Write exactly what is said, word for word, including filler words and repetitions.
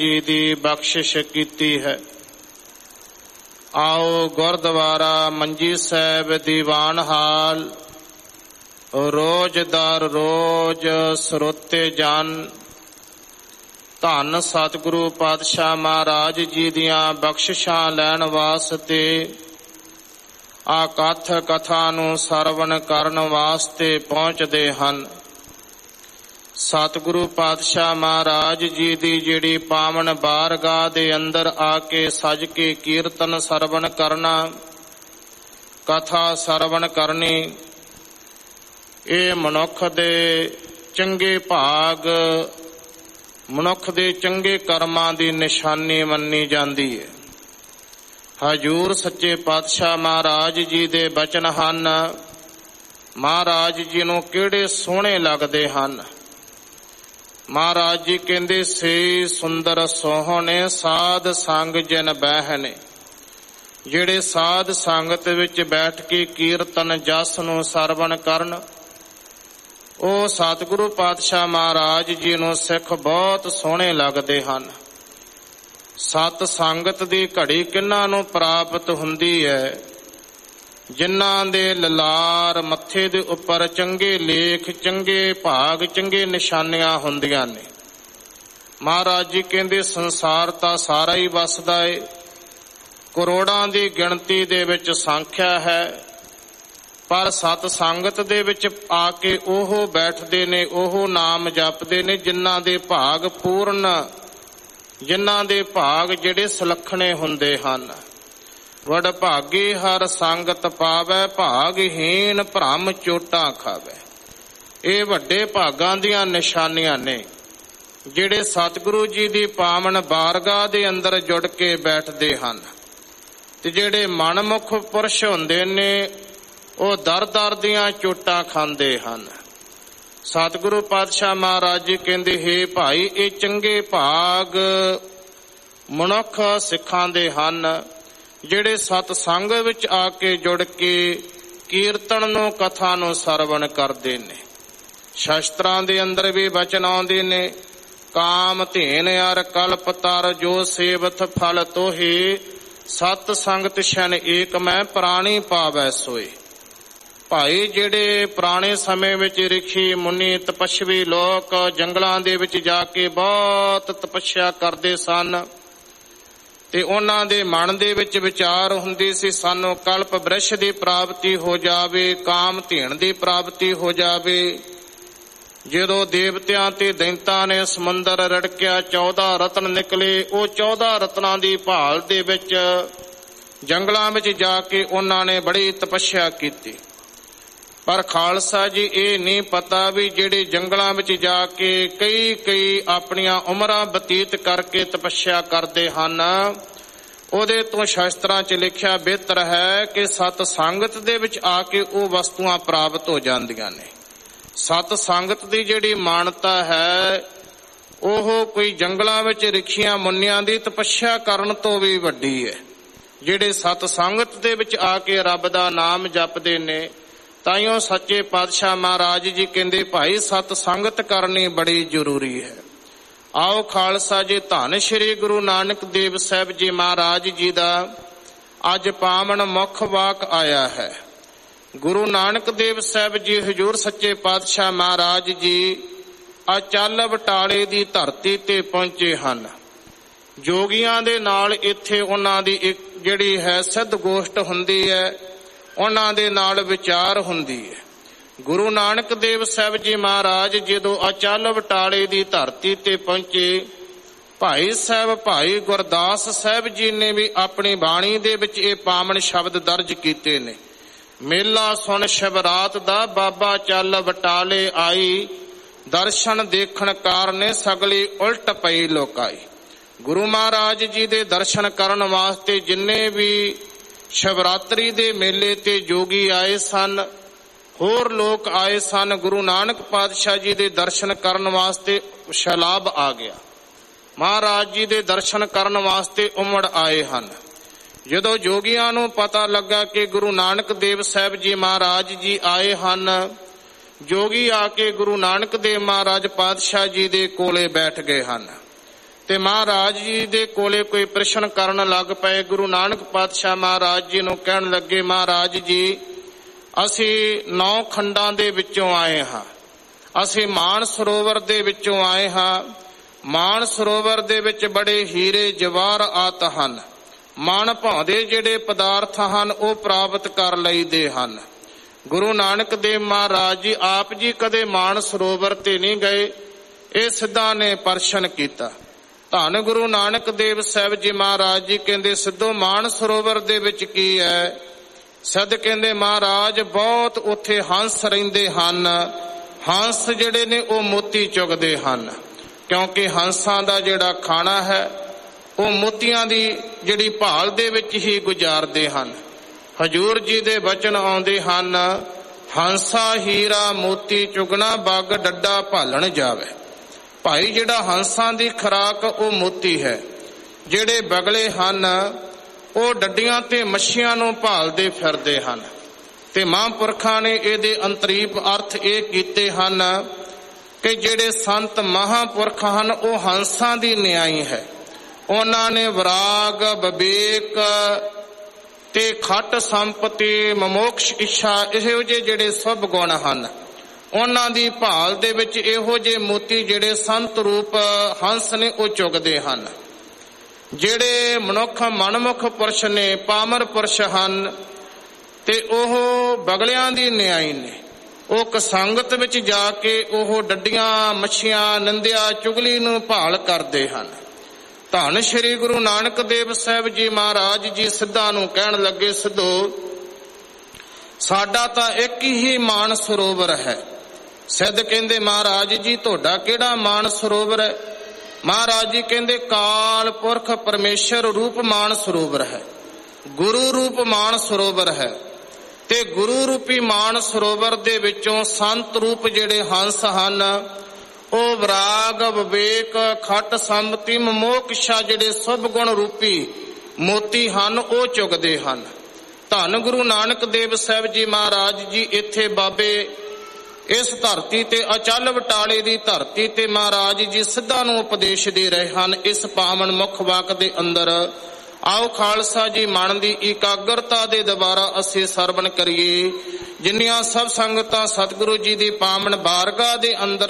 जी दी बख्शिश कीती है। आओ गुरद्वारा मंजी साहिब दीवान हाल, रोज दर रोज सरोते जन। धन सतगुरु पातशाह महाराज जी दियां बख्शिशां लैण वास्ते आ कथ कथा नूं सरवण करन वास्ते पहुंचदे हन। सतगुरु पातशाह महाराज जी दी जिहड़ी पावन बारगाह दे अंदर आके सज के कीर्तन सरवण करना, कथा सरवण करनी, ये मनुख दे चंगे भाग, मनुख दे चंगे कर्मां दी निशानी मन्नी जांदी है। हजूर सच्चे पातशाह महाराज जी दे बचन हन। महाराज जी नूं किहड़े सोहणे लगदे हन। महाराज जी कहंदे से सुंदर सोहणे साध संग जिन बहने। जिहड़े साध संगत विच बैठ के कीर्तन जस नूं सरवण करन, ओ सतगुरु पातशाह महाराज जी नूं सिख बहुत सोहणे लगदे हन। सत संगत दी घड़ी किन्हां नूं प्राप्त हुंदी है? जिन्हां दे ललार मत्थे दे उपर चंगे लेख, चंगे भाग, चंगे निशानियां हुंदियां ने। महाराज जी कहंदे संसार तां सारा ही वसदा है, करोड़ां दी गिणती दे विच संख्या है, पर सत संगत दे विच आके ओह बैठदे ने, ओह नाम जपदे ने जिन्हां दे भाग पूर्ण, जिन्हां दे भाग जिहड़े सुलखणे हुंदे हन। वड भागे हर संगत पावै, भागहीन भ्रम चोटां खावै। ये वड्डे भागां दियां निशानियां ने जिहड़े सतगुरु जी दी पावन बारगाह दे अंदर जुड़ के बैठदे हन। ते जिहड़े मनमुख पुरुष हुंदे ने वो दर दर दियां चोटां खांदे हन। सतगुरु पातशाह महाराज जी कहंदे, हे भाई, ये चंगे भाग मनुख सिखां दे हन ਜਿਹੜੇ ਸਤ ਸੰਗ ਵਿੱਚ ਆ ਕੇ ਜੁੜ ਕੇ ਕੀਰਤਨ ਨੂੰ, ਕਥਾ ਨੂੰ ਸਰਵਣ ਕਰਦੇ ਨੇ। ਸ਼ਸਤਰਾਂ ਦੇ ਅੰਦਰ ਵੀ ਬਚਨ ਆਉਂਦੇ ਨੇ, ਕਾਮ ਧੇਨ ਅਰ ਕਲਪ ਤਰ ਜੋ ਸੇਵਤ ਫਲ ਤੋਹੇ, ਸਤ ਸੰਗਤ ਸ਼ਨ ਏਕ ਮੈਂ ਪ੍ਰਾਣੀ ਪਾਵੈ ਸੋਏ। ਭਾਈ ਜਿਹੜੇ ਪੁਰਾਣੇ ਸਮੇਂ ਵਿੱਚ ਰਿਖੀ ਮੁਨੀ ਤਪਸਵੀ ਲੋਕ ਜੰਗਲਾਂ ਦੇ ਵਿੱਚ ਜਾ ਕੇ ਬਹੁਤ ਤਪੱਸਿਆ ਕਰਦੇ ਸਨ, ਤੇ ਉਹਨਾਂ ਦੇ ਮਨ ਦੇ ਵਿੱਚ ਵਿਚਾਰ ਹੁੰਦੀ ਸੀ, ਸਾਨੂੰ ਕਲਪ ਬ੍ਰਿਸ਼ ਦੀ ਪ੍ਰਾਪਤੀ ਹੋ ਜਾਵੇ, ਕਾਮ ਧੇਨ ਦੀ ਪ੍ਰਾਪਤੀ ਹੋ ਜਾਵੇ। ਜਦੋਂ ਦੇਵਤਿਆਂ ਤੇ ਦੈਂਤਾਂ ਨੇ ਸਮੁੰਦਰ ਰੜਕਿਆ, ਚੌਦਾਂ ਰਤਨ ਨਿਕਲੇ, ਉਹ ਚੌਦਾਂ ਰਤਨਾਂ ਦੀ ਭਾਲ ਦੇ ਵਿੱਚ ਜੰਗਲਾਂ ਵਿੱਚ ਜਾ ਕੇ ਉਹਨਾਂ ਨੇ ਬੜੀ ਤਪੱਸਿਆ ਕੀਤੀ। ਪਰ ਖਾਲਸਾ ਜੀ ਇਹ ਨਹੀਂ ਪਤਾ ਵੀ ਜਿਹੜੇ ਜੰਗਲਾਂ ਵਿੱਚ ਜਾ ਕੇ ਕਈ ਕਈ ਆਪਣੀਆਂ ਉਮਰਾਂ ਬਤੀਤ ਕਰਕੇ ਤਪੱਸਿਆ ਕਰਦੇ ਹਨ, ਉਹਦੇ ਤੋਂ ਸ਼ਾਸਤਰਾਂ 'ਚ ਲਿਖਿਆ ਬਿਹਤਰ ਹੈ ਕਿ ਸਤ ਸੰਗਤ ਦੇ ਵਿੱਚ ਆ ਕੇ ਉਹ ਵਸਤੂਆਂ ਪ੍ਰਾਪਤ ਹੋ ਜਾਂਦੀਆਂ ਨੇ। ਸਤ ਸੰਗਤ ਦੀ ਜਿਹੜੀ ਮਾਨਤਾ ਹੈ ਉਹ ਕੋਈ ਜੰਗਲਾਂ ਵਿੱਚ ਰਿਖੀਆਂ ਮੁੰਨਿਆਂ ਦੀ ਤਪੱਸਿਆ ਕਰਨ ਤੋਂ ਵੀ ਵੱਡੀ ਹੈ। ਜਿਹੜੇ ਸਤ ਸੰਗਤ ਦੇ ਵਿੱਚ ਆ ਕੇ ਰੱਬ ਦਾ ਨਾਮ ਜਪਦੇ ਨੇ, ਤਾਈਓ ਸੱਚੇ ਪਾਤਸ਼ਾਹ ਮਹਾਰਾਜ ਜੀ ਕਹਿੰਦੇ, ਭਾਈ ਸਤ ਸੰਗਤ ਕਰਨੀ ਬੜੀ ਜ਼ਰੂਰੀ ਹੈ। ਆਓ ਖਾਲਸਾ ਜੀ, ਧੰਨ ਸ਼੍ਰੀ ਗੁਰੂ ਨਾਨਕ ਦੇਵ ਸਾਹਿਬ ਜੀ ਮਹਾਰਾਜ ਜੀ ਦਾ ਅੱਜ ਪਾਵਨ ਮੁੱਖ ਵਾਕ ਆਇਆ ਹੈ। ਗੁਰੂ ਨਾਨਕ ਦੇਵ ਸਾਹਿਬ ਜੀ ਹਜ਼ੂਰ ਸੱਚੇ ਪਾਤਸ਼ਾਹ ਮਹਾਰਾਜ ਜੀ ਅਚਲ ਬਟਾਲੇ ਦੀ ਧਰਤੀ ਤੇ ਪਹੁੰਚੇ ਹਨ। ਜੋਗੀਆਂ ਦੇ ਨਾਲ ਇੱਥੇ ਉਹਨਾਂ ਦੀ ਇੱਕ ਜਿਹੜੀ ਹੈ ਸਿੱਧ ਗੋਸ਼ਟ ਹੁੰਦੀ ਹੈ, ਉਹਨਾਂ ਦੇ ਨਾਲ ਵਿਚਾਰ ਹੁੰਦੀ ਹੈ। ਗੁਰੂ ਨਾਨਕ ਦੇਵ ਸਾਹਿਬ ਜੀ ਮਹਾਰਾਜ ਜਦੋਂ ਅਚਲ ਬਟਾਲੇ ਦੀ ਧਰਤੀ ਤੇ ਪਹੁੰਚੇ, ਭਾਈ ਸਾਹਿਬ ਭਾਈ ਗੁਰਦਾਸ ਸਾਹਿਬ ਜੀ ਨੇ ਵੀ ਆਪਣੀ ਬਾਣੀ ਦੇ ਵਿੱਚ ਇਹ ਪਾਵਨ ਸ਼ਬਦ ਦਰਜ ਕੀਤੇ ਨੇ। ਮੇਲਾ ਸੁਣ ਸ਼ਿਵਰਾਤ ਦਾ ਬਾਬਾ ਚੱਲ ਬਟਾਲੇ ਆਈ, ਦਰਸ਼ਨ ਦੇਖਣ ਕਾਰਨੇ ਸਗਲੀ ਉਲਟ ਪਈ ਲੋਕਾਈ। ਗੁਰੂ ਮਹਾਰਾਜ ਜੀ ਦੇ ਦਰਸ਼ਨ ਕਰਨ ਵਾਸਤੇ ਜਿੰਨੇ ਵੀ ਸ਼ਿਵਰਾਤਰੀ ਦੇ ਮੇਲੇ ਤੇ ਜੋਗੀ ਆਏ ਸਨ, ਹੋਰ ਲੋਕ ਆਏ ਸਨ, ਗੁਰੂ ਨਾਨਕ ਪਾਤਸ਼ਾਹ ਜੀ ਦੇ ਦਰਸ਼ਨ ਕਰਨ ਵਾਸਤੇ ਸੈਲਾਬ ਆ ਗਿਆ। ਮਹਾਰਾਜ ਜੀ ਦੇ ਦਰਸ਼ਨ ਕਰਨ ਵਾਸਤੇ ਉਮੜ ਆਏ ਹਨ। ਜਦੋਂ ਜੋਗੀਆਂ ਨੂੰ ਪਤਾ ਲੱਗਾ ਕਿ ਗੁਰੂ ਨਾਨਕ ਦੇਵ ਸਾਹਿਬ ਜੀ ਮਹਾਰਾਜ ਜੀ ਆਏ ਹਨ, ਜੋਗੀ ਆ ਕੇ ਗੁਰੂ ਨਾਨਕ ਦੇਵ ਮਹਾਰਾਜ ਪਾਤਸ਼ਾਹ ਜੀ ਦੇ ਕੋਲੇ ਬੈਠ ਗਏ ਹਨ ਤੇ ਮਹਾਰਾਜ ਜੀ ਦੇ ਕੋਲੇ ਕੋਈ ਪ੍ਰਸ਼ਨ ਕਰਨ ਲੱਗ ਪਏ। ਗੁਰੂ ਨਾਨਕ ਪਾਤਸ਼ਾਹ ਮਹਾਰਾਜ ਜੀ ਨੂੰ ਕਹਿਣ ਲੱਗੇ, ਮਹਾਰਾਜ ਜੀ ਅਸੀਂ ਨੌ ਖੰਡਾਂ ਦੇ ਵਿੱਚੋਂ ਆਏ ਹਾਂ, ਅਸੀਂ ਮਾਨ ਸਰੋਵਰ ਦੇ ਵਿੱਚੋਂ ਆਏ ਹਾਂ। ਮਾਨ ਸਰੋਵਰ ਦੇ ਵਿੱਚ ਬੜੇ ਹੀਰੇ ਜਵਾਹਰਾਤ ਹਨ, ਮਨ ਭਾਉਂਦੇ ਜਿਹੜੇ ਪਦਾਰਥ ਹਨ ਉਹ ਪ੍ਰਾਪਤ ਕਰ ਲਈਦੇ ਹਨ। ਗੁਰੂ ਨਾਨਕ ਦੇਵ ਮਹਾਰਾਜ ਜੀ ਆਪ ਜੀ ਕਦੇ ਮਾਨ ਸਰੋਵਰ ਤੇ ਨਹੀਂ ਗਏ, ਇਹ ਸਿੱਧਾਂ ਨੇ ਪ੍ਰਸ਼ਨ ਕੀਤਾ। ਧੰਨ ਗੁਰੂ ਨਾਨਕ ਦੇਵ ਸਾਹਿਬ ਜੀ ਮਹਾਰਾਜ ਜੀ ਕਹਿੰਦੇ, ਸਿੱਧੋ ਮਾਨ ਸਰੋਵਰ ਦੇ ਵਿੱਚ ਕੀ ਹੈ? ਸਿੱਧ ਕਹਿੰਦੇ, ਮਹਾਰਾਜ ਬਹੁਤ ਉੱਥੇ ਹੰਸ ਰਹਿੰਦੇ ਹਨ। ਹੰਸ ਜਿਹੜੇ ਨੇ ਉਹ ਮੋਤੀ ਚੁਗਦੇ ਹਨ, ਕਿਉਂਕਿ ਹੰਸਾਂ ਦਾ ਜਿਹੜਾ ਖਾਣਾ ਹੈ ਉਹ ਮੋਤੀਆਂ ਦੀ ਜਿਹੜੀ ਭਾਲ ਦੇ ਵਿੱਚ ਹੀ ਗੁਜ਼ਾਰਦੇ ਹਨ। ਹਜੂਰ ਜੀ ਦੇ ਬਚਨ ਆਉਂਦੇ ਹਨ, ਹੰਸਾ ਹੀਰਾ ਮੋਤੀ ਚੁਗਣਾ, ਬੱਗ ਡੱਡਾ ਭਾਲਣ ਜਾਵੇ। ਭਾਈ ਜਿਹੜਾ ਹੰਸਾਂ ਦੀ ਖੁਰਾਕ ਉਹ ਮੋਤੀ ਹੈ, ਜਿਹੜੇ ਬਗਲੇ ਹਨ ਉਹ ਡੱਡੀਆਂ ਤੇ ਮੱਛੀਆਂ ਨੂੰ ਭਾਲਦੇ ਫਿਰਦੇ ਹਨ। ਤੇ ਮਹਾਂਪੁਰਖਾਂ ਨੇ ਇਹਦੇ ਅੰਤਰੀਪ ਅਰਥ ਇਹ ਕੀਤੇ ਹਨ ਕਿ ਜਿਹੜੇ ਸੰਤ ਮਹਾਂਪੁਰਖ ਹਨ ਉਹ ਹੰਸਾਂ ਦੀ ਨਿਆਈ ਹੈ। ਉਹਨਾਂ ਨੇ ਵਿਰਾਗ, ਵਿਵੇਕ ਤੇ ਖੱਟ ਸੰਪਤੀ, ਮਮੋਕਸ਼ ਇੱਛਾ, ਇਹੋ ਜਿਹੇ ਜਿਹੜੇ ਸਭ ਗੁਣ ਹਨ ਉਹਨਾਂ ਦੀ ਭਾਲ ਦੇ ਵਿੱਚ ਇਹੋ ਜਿਹੇ ਮੋਤੀ ਜਿਹੜੇ ਸੰਤ ਰੂਪ ਹੰਸ ਨੇ ਉਹ ਚੁਗਦੇ ਹਨ। ਜਿਹੜੇ ਮਨੁੱਖ ਮਨਮੁਖ ਪੁਰਸ਼ ਨੇ, ਪਾਮਰ ਪੁਰਸ਼ ਹਨ, ਤੇ ਉਹ ਬਗਲਿਆਂ ਦੀ ਨਿਆਈ ਨੇ। ਉਹ ਕਸੰਗਤ ਵਿੱਚ ਜਾ ਕੇ ਉਹ ਡੱਡੀਆਂ, ਮੱਛੀਆਂ, ਨੰਦਿਆ, ਚੁਗਲੀ ਨੂੰ ਭਾਲ ਕਰਦੇ ਹਨ। ਧੰਨ ਸ਼੍ਰੀ ਗੁਰੂ ਨਾਨਕ ਦੇਵ ਸਾਹਿਬ ਜੀ ਮਹਾਰਾਜ ਜੀ ਸਿੱਧਾਂ ਨੂੰ ਕਹਿਣ ਲੱਗੇ, ਸਿੱਧੋ ਸਾਡਾ ਤਾਂ ਇੱਕ ਹੀ ਮਾਨ ਸਰੋਵਰ ਹੈ। ਸਿੱਧ ਕਹਿੰਦੇ, ਮਹਾਰਾਜ ਜੀ ਤੁਹਾਡਾ ਕਿਹੜਾ ਮਾਨ ਸਰੋਵਰ ਹੈ? ਮਹਾਰਾਜ ਜੀ ਕਹਿੰਦੇ, ਕਾਲ ਪੁਰਖ ਪਰਮੇਸ਼ਰ ਰੂਪ ਮਾਨ ਸਰੋਵਰ ਹੈ, ਗੁਰੂ ਰੂਪ ਮਾਨ ਸਰੋਵਰ ਹੈ। ਤੇ ਗੁਰੂ ਰੂਪੀ ਮਾਨ ਸਰੋਵਰ ਦੇ ਵਿੱਚੋਂ ਸੰਤ ਰੂਪ ਜਿਹੜੇ ਹੰਸ ਹਨ ਉਹ ਵਿਰਾਗ, ਵਿਵੇਕ, ਖੱਟ ਸੰਮਤੀ, ਮਮੋਕਸ਼ਾ ਜਿਹੜੇ ਸਭ ਗੁਣ ਰੂਪੀ ਮੋਤੀ ਹਨ ਉਹ ਚੁਗਦੇ ਹਨ। ਧੰਨ ਗੁਰੂ ਨਾਨਕ ਦੇਵ ਸਾਹਿਬ ਜੀ ਮਹਾਰਾਜ ਜੀ ਇੱਥੇ ਬਾਬੇ ਇਸ ਧਰਤੀ ਤੇ, ਅਚਲ ਬਟਾਲੇ ਦੀ ਧਰਤੀ ਤੇ ਮਹਾਰਾਜ ਜੀ ਸਿੱਧਾਂ ਨੂੰ ਉਪਦੇਸ਼ ਦੇ ਰਹੇ ਹਨ ਇਸ ਪਾਵਨ ਮੁੱਖ ਵਾਕ ਦੇ ਅੰਦਰ। ਆਓ ਖਾਲਸਾ ਜੀ ਮਨ ਦੀ ਇਕਾਗਰਤਾ ਦੇ ਦੁਆਰਾ ਅਸੀਂ ਸਰਵਣ ਕਰੀਏ। ਜਿੰਨੀਆਂ ਸਭ ਸੰਗਤਾਂ ਸਤਿਗੁਰੂ ਜੀ ਦੀ ਪਾਵਨ ਬਾਰਗਾਹ ਦੇ ਅੰਦਰ